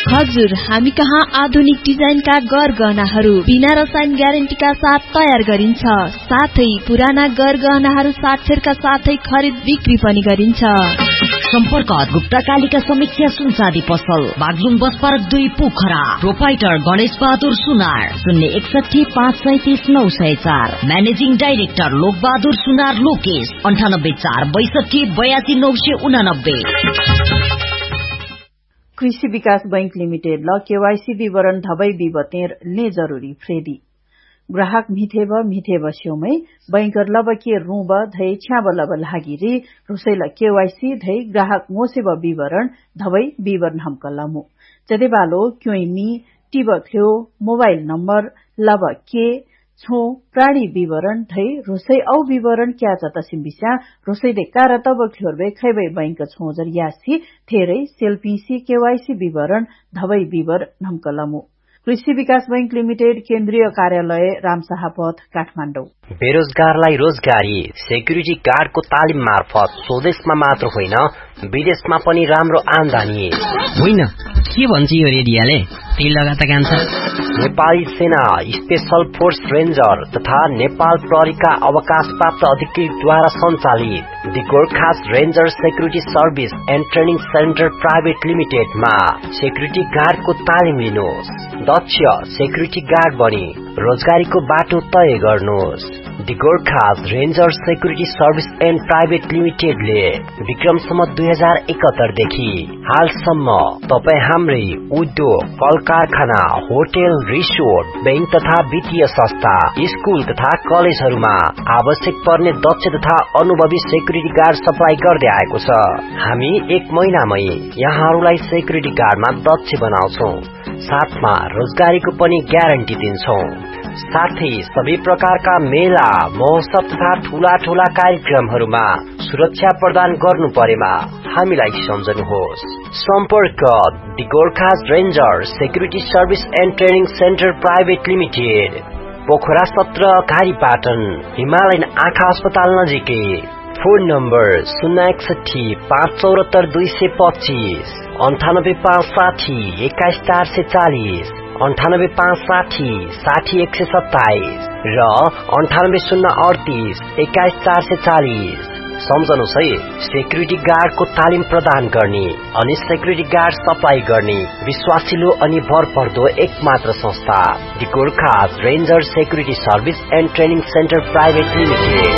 हजुर, हामी कहाँ आधुनिक डिजाइनका गरगहनाहरू बिना रसायन ग्यारेन्टीका साथ तयार गरिन्छ। साथै पुराना गरगहनाहरू साक्षरका साथै खरिद बिक्री पनि गरिन्छ। सम्पर्क गुप्ता कालिका समीक्षा सुनचाँदी पसल, Baglung bus park 2 Pokhara. Proprietor Ganesh Bahadur सुनार, 061 537 904। म्यानेजिङ डाइरेक्टर लोक बहादुर सुनार लोकेश, 98 4 62 82 989। कृषि विकास बैंक लिमिटेड ल केवाईसी विवरण धबै विवतेर ले जरूरी फ्रेडी ग्राहक मिथेब स्योमै बैंकर लब के रूब धै छ्याब लब लागिरी रुसैल केवाईसी धै ग्राहक मोसेब विवरण धबै विवरण हमकलमु जदेबालो क्योइमी टिब थियो मोबाइल नम्बर लब के छो प्राणी विवरण धै रुसै औ विवरण क्या जतसिम बिस्या रुसैले कारतब ख्योरबे खैबै बैंक छोजर यासी थेरै सेल्फीसी केवाईसी विवरण धबै विवरण हमकलमु। कृषि विकास बैंक लिमिटेड केन्द्रीय कार्यालय रामशाह पथ काठमाडौँ। बेरोजगारलाई रोजगारी सेक्युरिटी गार्डको तालिम मार्फत स्वदेशमा मात्र होइन विदेशमा पनि राम्रो आमदानी। होइन के भन्छ यो रेडियोले? त्यही लगाता कान्छ। नेपाली सेना स्पेशल फोर्स रेन्जर तथा नेपाल प्रहरीका अवकाश प्राप्त अधिकृतद्वारा सञ्चालित the Gorkhas ranger security service and training centre private लिमिटेडमा security गार्डको तालिम लिनुहोस्। दक्ष सेक्युरिटी गार्ड बनी रोजगारीको बाटो तय गर्नुहोस्। The Gorkhas ranger security service and private लिमिटेडले Vikram Samvat 2071 देखि हालसम्म तपाई हाम्रै उद्योग, कल कारखाना, होटल, रिसोर्ट, बैंक तथा वित्तीय संस्था, स्कूल तथा कलेजहरूमा आवश्यक पर्ने दक्ष तथा अनुभवी सेक्युरिटी गार्ड सप्लाई गर्दै आएको छ। हामी 1 महिनामै यहाँहरूलाई सेक्युरिटी गार्डमा दक्ष बनाउँछौं, साथमा रोजगारीको पनि ग्यारेन्टी दिन्छौं। साथै सबै प्रकारका मेला, महोत्सव तथा ठूला कार्यक्रमहरूमा सुरक्षा प्रदान गर्नु परेमा हामीलाई सम्झनुहोस्। सम्पर्क the Gorkhas ranger security service and training centre private limited, Pokhara 17 घारीपाटन, Himalayan आँखा अस्पताल नजिकै। फोन नम्बर 061 574 225, 98 560 21 440, 98 560 60 127 र 98 038 21 440। सम्झनुहोस् है, सेक्युरिटी गार्डको तालिम प्रदान गर्ने अनि सेक्युरिटी गार्ड सप्लाई गर्ने विश्वासिलो अनि भरपर्दो एकमात्र संस्था the Gorkhas ranger security service and training centre private limited.